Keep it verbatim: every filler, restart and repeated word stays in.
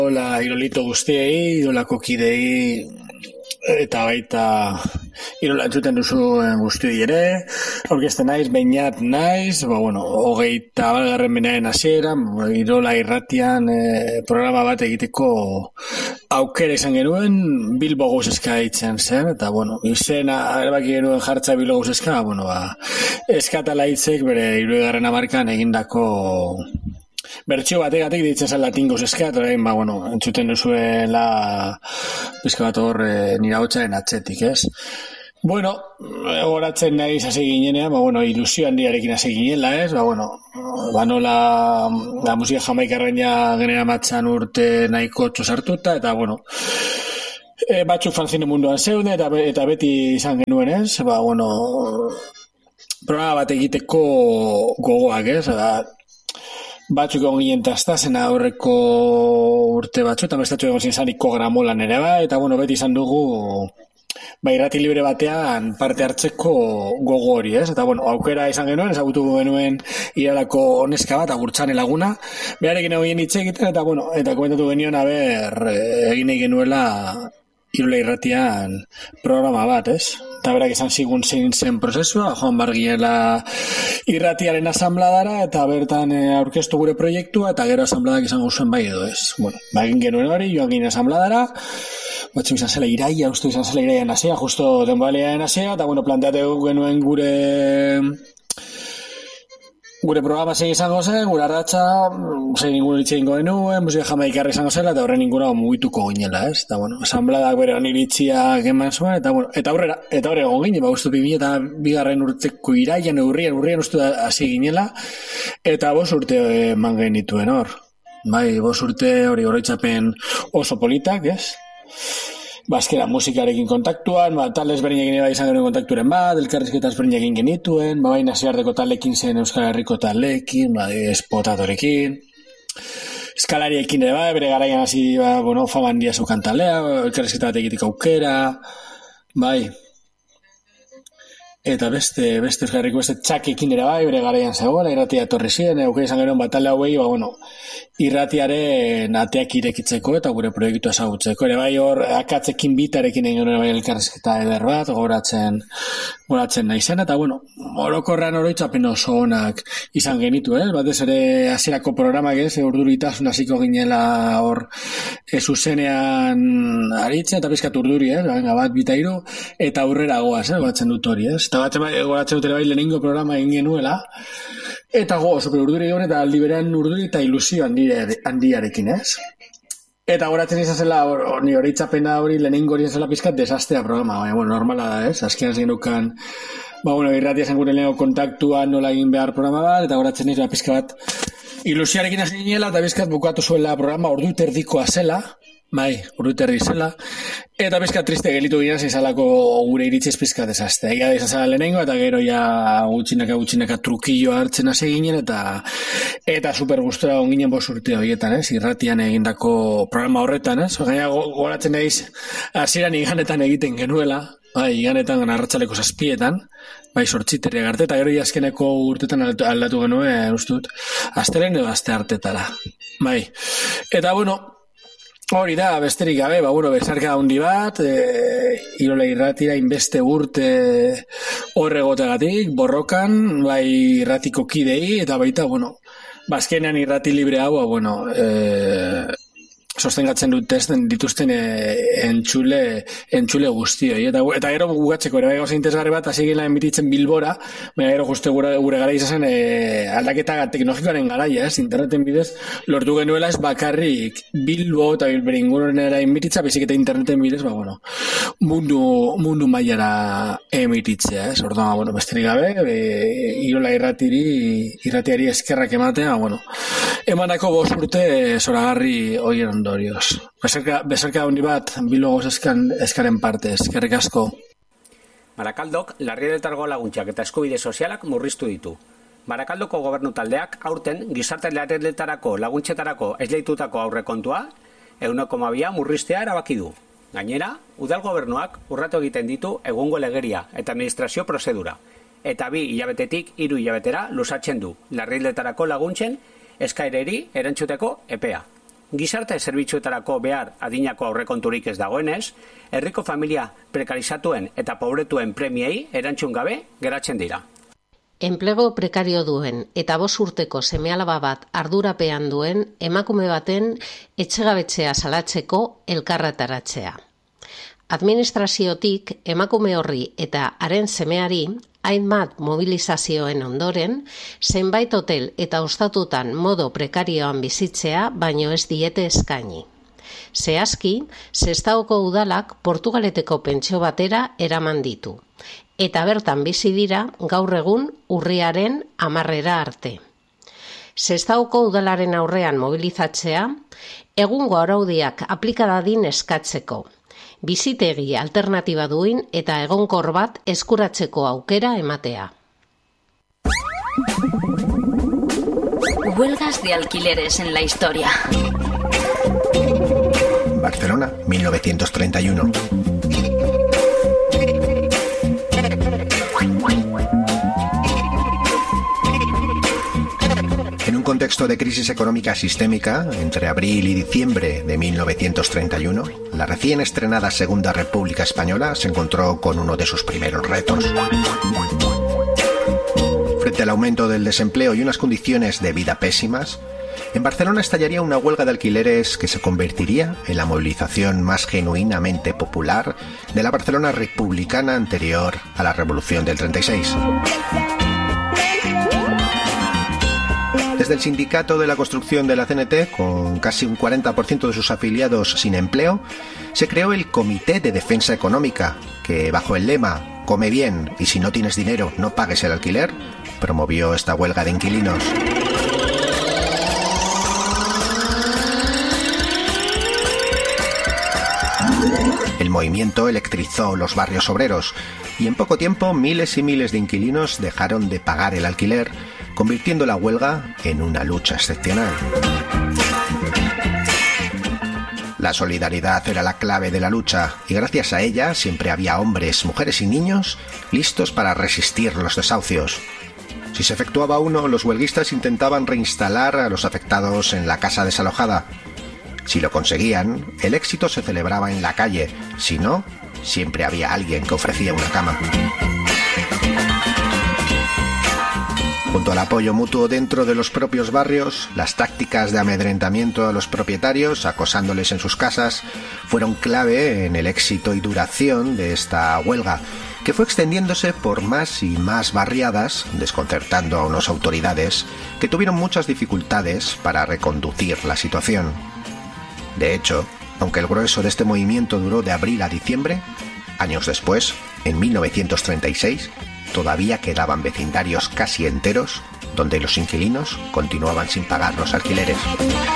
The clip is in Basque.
Hola, irolito guztiei, irolako kidei, eta baita irola entzuten duzuen guztioi ere, aurkezten naiz, beinat naiz, ba, bueno, hogeita balgarren menaren hasiera, irola irratian e, programa bat egiteko aukera izan genuen, Bilbo Gauzeska ditzen zen, eta, bueno, izena erbaki genuen jartza Bilbo Gauzeska, bueno, ba, eskatala hitzek bere hirugarren hamarkan egindako bertsio bategatik ditzen zen Latin Gauzeska, eta orain, ba, bueno, entzuten duzuela bizka bat hor e, nire hautsaren atzetik, ez? Bueno, horatzen nahiz hasi ginenean, ba, bueno, ilusio handiarekin hasi ginela, ez? Ba, bueno, ba, nola la musika jamaikarren ja genera matzan urte nahiko txosartuta, eta, bueno, e, batzuk fanzine munduan zeuden, eta, eta beti izan genuen, ez? Ba, bueno, programa bat egiteko gogoak, ez? Ba, batzuk egon ginen taztazena aurreko urte batzu, eta bestatxo egon zinzaniko gramolan ere ba, eta bueno, beti izan dugu ba, irrati libre batean parte hartzeko gogo hori, ez? Eta bueno, aukera izan genuen, ezagutu genuen iralako neska bat, Agurtzane Laguna, beharekin egin hitz egiten, eta bueno, eta komentatu genion, aber, egin egin genuela irola irratian programa bat, ez? Eta berak izan zigun zein zen prozesua, joan bargiela irratiaren asambladara, eta bertan e, aurkeztu gure proiektua, eta gero asambladak izango zuen bai edo, ez? Bueno, ba, egin genuen hori, joan ginen asambladara, batzuk izan zela iraia, uste izan zela iraian hasea, justo denbalean hasea, eta bueno, planteatu genuen gure gure programa zein izango zen, gure ardatza, zein ingun itxe ingo genuen, musika jamaikarra izango zela, eta horren inguna mugituko ginela, ez? Eta bueno, asambladak bere oniritzia geman zuen, eta bueno, eta aurrera, eta aurrera egon ginen, ba, uste bi mila eta bigarren urteko iraian, urrian, urrian uste hasi ginela, eta bos urte eman genituen hor. Bai, bos urte hori oroitzapen oso politak, ez? Bazkera musikarekin kontaktuan, ba, tal ezberdinekin eba izan genuen kontakturen bat, elkarrizketa ezberdinekin genituen, ba, baina ziardeko talekin zen Euskal Herriko talekin, ba, espotatorekin, eskalariekin ere, ba, bere garaian hasi, ba, bueno, faman dia zeukan talea, elkarrizketa bat egitik aukera, bai, eta beste, beste Euskal Herriko beste txakekin ere, bai, bere garaian zegoela, irratia etorri ziren, aukera izan genuen bat tale hauei, ba, bueno, irratiaren ateak irekitzeko eta gure proiektua ezagutzeko. Ere bai hor akatzekin bitarekin egin bai elkarrizketa eder bat, goratzen, goratzen naizena, eta bueno, orokorrean oroitzapen oso onak izan genitu, eh? Batez ere hasierako programak ez, urduritasun hasiko ginela hor e, zuzenean aritzen, eta pizkat urduri, eh? Venga, bat bita hiru, eta aurrera goaz, eh? Goratzen dut hori, ez? Eta bat goratzen dut ere bai lehenengo programa egin genuela, eta go, super urduri egon, eta aldi berean urduri eta ilusio handiarekin, ez? Eta goratzen izan zela, ni hori itzapena hori lehenengo hori zela pizkat desastea programa, baina, bueno, normala da, ez? Azkean zen dukan, ba, bueno, irratia zen gure lehenengo kontaktua nola egin behar programa bat, eta goratzen izan pizka bat ilusioarekin hasi ginela, eta pizkat bukatu zuela programa ordu terdikoa zela, bai, ordu terdi zela, eta pizkat triste gelitu ginen zizalako gure iritziz pizkat desastea. Ega izan zela lehenengo, eta gero ja gutxinaka gutxinaka trukillo hartzen hasi ginen, eta eta super gustora onginen bos urte horietan, ez? Irratian egindako programa horretan, ez? Gaina goratzen naiz hasieran iganetan egiten genuela, bai, iganetan arratsaleko zazpietan, bai, sortziteria garte, eta gero azkeneko urtetan aldatu genuen, uste dut, astelen edo aste hartetara, bai. Eta, bueno, hori da, besterik gabe, ba, bueno, bezarka handi bat, e, irola irratira inbeste urte horregotegatik, borrokan, bai irratiko kidei, eta baita, bueno, bazkenean irrati libre hau, bueno, e, sostengatzen dut testen dituzten e, entxule, entxule guztioi. Eta, eta gero gugatzeko, ere gauza interesgarri bat, hasi gila emititzen Bilbora, baina gero justu gure, gure gara izazen e, aldaketa teknologikoaren garaia, ez? Interneten bidez, lortu genuela ez bakarrik Bilbo eta Bilbere ingurunera emititza, bezik eta interneten bidez, ba, bueno, mundu, mundu mailara emititzea, ez? Orduan, bueno, besterik gabe, e, irola irratiri, irratiari eskerrak ematea, bueno, emanako bost urte zoragarri oien ondorioz. Bezarka, bezarka handi bat, Bilbo Gauzeskan eskaren parte, eskerrik asko. Barakaldok larrialdietako laguntzak eta eskubide sozialak murriztu ditu. Barakaldoko gobernu taldeak aurten gizarte larrialdietarako laguntzetarako esleitutako aurrekontua ehuneko hamabia murriztea erabaki du. Gainera, udal gobernuak urratu egiten ditu egungo legeria eta administrazio prozedura, eta bi hilabetetik hiru hilabetera luzatzen du larrialdietako laguntzen eskaereri erantzuteko epea. gizarte zerbitzuetarako behar adinako aurrekonturik ez dagoenez, herriko familia prekarizatuen eta pobretuen premiei erantzun gabe geratzen dira. Enplego prekario duen eta bost urteko seme-alaba bat ardurapean duen emakume baten etxegabetzea salatzeko elkarretaratzea. Administraziotik emakume horri eta haren semeari hainbat mobilizazioen ondoren, zenbait hotel eta ostatutan modo prekarioan bizitzea baino ez diete eskaini. Zehazki, Sestaoko udalak Portugaleteko pentsio batera eraman ditu, eta bertan bizi dira gaur egun urriaren hamarrera arte. Sestaoko udalaren aurrean mobilizatzea, egungo araudiak aplika dadin eskatzeko, bizitegi alternatiba duin eta egonkor bat eskuratzeko aukera ematea. Huelgas de alquileres en la historia. Barcelona, mil novecientos treinta y uno. En un contexto de crisis económica sistémica, entre abril y diciembre de mil novecientos treinta y uno, la recién estrenada Segunda República Española se encontró con uno de sus primeros retos. Frente al aumento del desempleo y unas condiciones de vida pésimas, en Barcelona estallaría una huelga de alquileres que se convertiría en la movilización más genuinamente popular de la Barcelona republicana anterior a la Revolución del treinta y seis. Desde el Sindicato de la Construcción de la C N T, con casi un cuarenta por ciento de sus afiliados sin empleo, se creó el Comité de Defensa Económica, que bajo el lema «Come bien y si no tienes dinero no pagues el alquiler», promovió esta huelga de inquilinos. El movimiento electrizó los barrios obreros y en poco tiempo miles y miles de inquilinos dejaron de pagar el alquiler, convirtiendo la huelga en una lucha excepcional. La solidaridad era la clave de la lucha y gracias a ella siempre había hombres, mujeres y niños listos para resistir los desahucios. Si se efectuaba uno, los huelguistas intentaban reinstalar a los afectados en la casa desalojada. Si lo conseguían, el éxito se celebraba en la calle. Si no, siempre había alguien que ofrecía una cama. Junto al apoyo mutuo dentro de los propios barrios, las tácticas de amedrentamiento a los propietarios, acosándoles en sus casas, fueron clave en el éxito y duración de esta huelga, que fue extendiéndose por más y más barriadas, desconcertando a unas autoridades que tuvieron muchas dificultades para reconducir la situación. De hecho, aunque el grueso de este movimiento duró de abril a diciembre, años después, en mil novecientos treinta y seis, todavía quedaban vecindarios casi enteros donde los inquilinos continuaban sin pagar los alquileres.